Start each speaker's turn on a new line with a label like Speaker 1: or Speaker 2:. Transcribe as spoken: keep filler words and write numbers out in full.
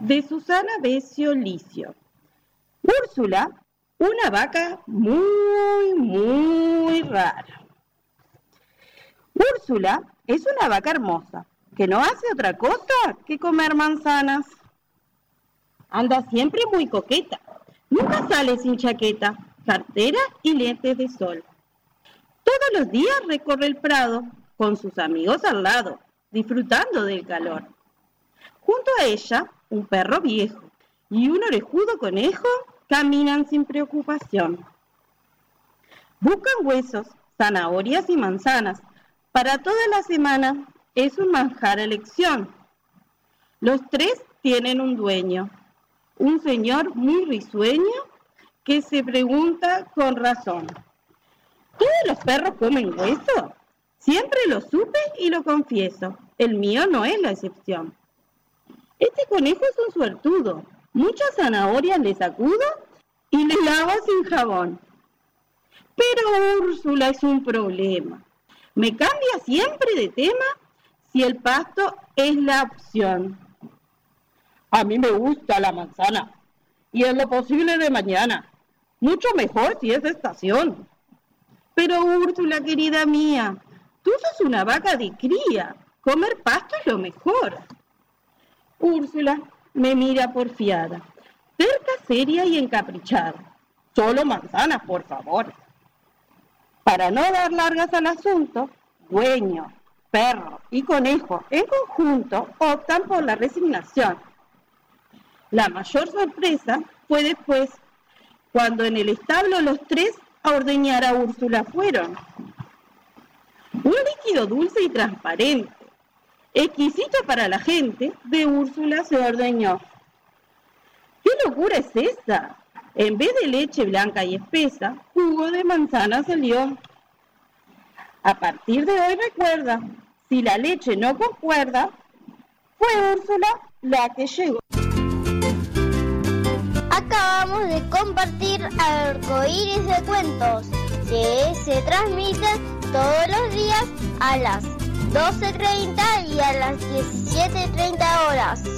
Speaker 1: de Susana Becio Licio. Úrsula, una vaca muy, muy rara. Úrsula es una vaca hermosa, que no hace otra cosa que comer manzanas. Anda siempre muy coqueta, nunca sale sin chaqueta, cartera y lentes de sol. Todos los días recorre el prado, con sus amigos al lado, disfrutando del calor. Junto a ella, un perro viejo y un orejudo conejo caminan sin preocupación. Buscan huesos, zanahorias y manzanas. Para toda la semana es un manjar a elección. Los tres tienen un dueño, un señor muy risueño que se pregunta con razón: ¿todos los perros comen hueso? Siempre lo supe y lo confieso, el mío no es la excepción. Este conejo es un suertudo, muchas zanahorias le sacudo y le lavo sin jabón. Pero Úrsula es un problema, me cambia siempre de tema si el pasto es la opción. A mí me gusta la manzana, y en lo posible de mañana, mucho mejor si es de estación. Pero Úrsula, querida mía, tú sos una vaca de cría, comer pasto es lo mejor. Úrsula me mira porfiada, terca, seria y encaprichada. Solo manzanas, por favor. Para no dar largas al asunto, dueño, perro y conejo en conjunto optan por la resignación. La mayor sorpresa fue después, cuando en el establo los tres a ordeñar a Úrsula fueron. Un líquido dulce y transparente, exquisito para la gente, de Úrsula se ordeñó. ¿Qué locura es esa? En vez de leche blanca y espesa, jugo de manzana salió. A partir de hoy recuerda, si la leche no concuerda, fue Úrsula la que llegó.
Speaker 2: Acabamos de compartir Arcoíris de Cuentos, que se transmiten todos los días a las doce treinta y a las diecisiete treinta horas.